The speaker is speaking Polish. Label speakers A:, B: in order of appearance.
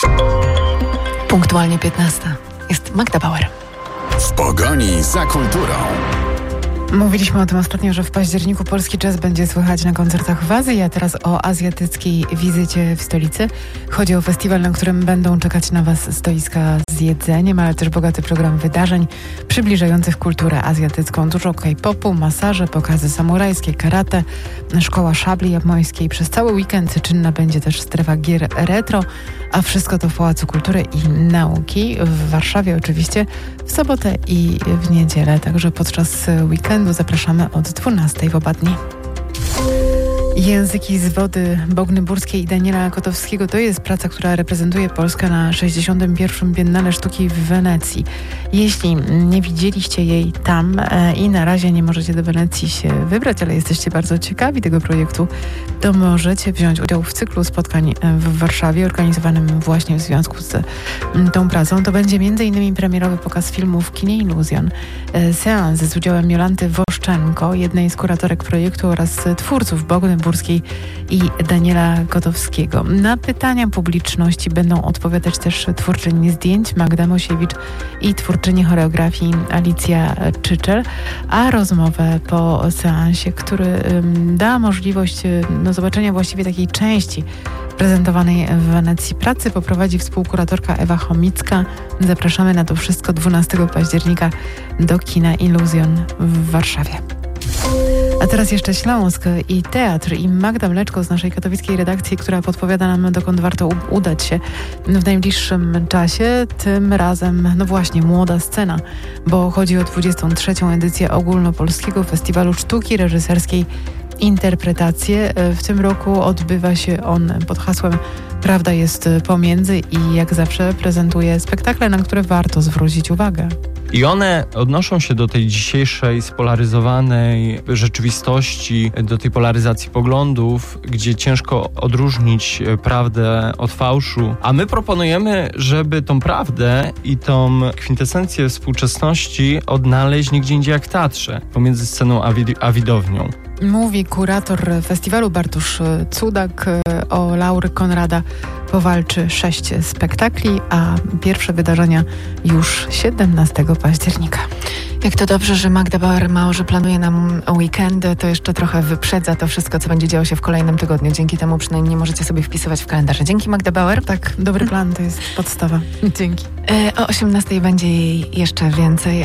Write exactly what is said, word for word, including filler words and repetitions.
A: Punktualnie piętnasta. Jest Magda Bauer.
B: W pogoni za kulturą.
C: Mówiliśmy o tym ostatnio, że w październiku polski jazz będzie słychać na koncertach w Azji, a teraz o azjatyckiej wizycie w stolicy. Chodzi o festiwal, na którym będą czekać na Was stoiska z jedzeniem, ale też bogaty program wydarzeń przybliżających kulturę azjatycką. Dużo K-popu, masaże, pokazy samurajskie, karate, szkoła szabli japońskiej. Przez cały weekend czynna będzie też strefa gier retro, a wszystko to w Pałacu Kultury i Nauki w Warszawie oczywiście w sobotę i w niedzielę, także podczas weekendu zapraszamy od dwunastej w Opadni. Języki z wody Bogny Burskiej i Daniela Kotowskiego to jest praca, która reprezentuje Polskę na sześćdziesiątym pierwszym Biennale Sztuki w Wenecji. Jeśli nie widzieliście jej tam e, i na razie nie możecie do Wenecji się wybrać, ale jesteście bardzo ciekawi tego projektu, to możecie wziąć udział w cyklu spotkań w Warszawie organizowanym właśnie w związku z m, tą pracą. To będzie między innymi premierowy pokaz filmu w kinie Iluzjon, e, seans z udziałem Jolanty Woszczenko, jednej z kuratorek projektu oraz twórców Bogny Burskiej i Daniela Kotowskiego. Na pytania publiczności będą odpowiadać też twórczyni zdjęć Magda Mosiewicz i twórczyni choreografii Alicja Czyczel, a rozmowę po seansie, który um, da możliwość no, zobaczenia właściwie takiej części prezentowanej w Wenecji pracy poprowadzi współkuratorka Ewa Chomicka. Zapraszamy na to wszystko dwunastego października do kina Iluzjon w Warszawie. A teraz jeszcze Śląsk i teatr i Magda Mleczko z naszej katowickiej redakcji, która podpowiada nam, dokąd warto u- udać się w najbliższym czasie. Tym razem, no właśnie, młoda scena, bo chodzi o dwudziestą trzecią edycję Ogólnopolskiego Festiwalu Sztuki Reżyserskiej Interpretacje. W tym roku odbywa się on pod hasłem Prawda jest pomiędzy i jak zawsze prezentuje spektakle, na które warto zwrócić uwagę.
D: I one odnoszą się do tej dzisiejszej spolaryzowanej rzeczywistości, do tej polaryzacji poglądów, gdzie ciężko odróżnić prawdę od fałszu. A my proponujemy, żeby tą prawdę i tą kwintesencję współczesności odnaleźć nigdzie indziej jak w teatrze, pomiędzy sceną a, wid- a widownią.
C: Mówi kurator festiwalu Bartosz Cudak. O laury Konrada powalczy sześć spektakli, a pierwsze wydarzenia już siedemnastego października.
A: Jak to dobrze, że Magda Bauer mało, że planuje nam weekendy, to jeszcze trochę wyprzedza to wszystko, co będzie działo się w kolejnym tygodniu. Dzięki temu przynajmniej możecie sobie wpisywać w kalendarze. Dzięki, Magda Bauer.
C: Tak, dobry plan to jest podstawa. Dzięki.
A: O osiemnastej będzie jej jeszcze więcej.